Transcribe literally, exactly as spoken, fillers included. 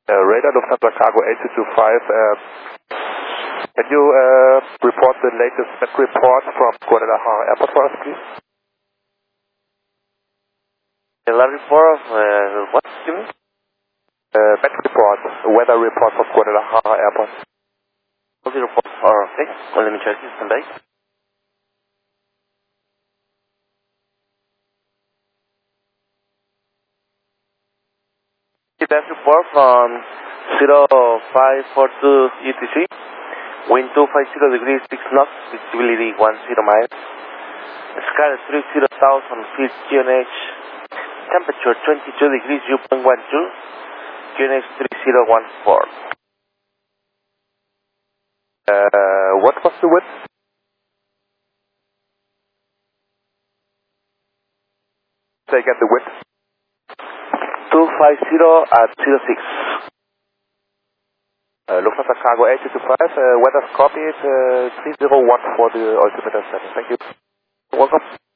Uh, radar Lufthansa Cargo eight two two five, uh, can you uh, report the latest net report from Guadalajara Airport for us, please? The last report of uh, what, you mean? Uh, met report, weather report from Guadalajara Airport. The report, oh, okay, well, let me check this stand by. The best report from zero five four two U T C, wind two five zero degrees six knots, visibility one zero miles, sky three zero thousand feet Q N H, temperature twenty-two degrees zero point one two, Q N H three zero one four. Uh, what was the wind? Say again the wind. two five zero at zero six. Uh, Lufthansa Cargo eight two two five, uh, weather copied, uh, three zero one for the altimeter setting. Thank you. Welcome.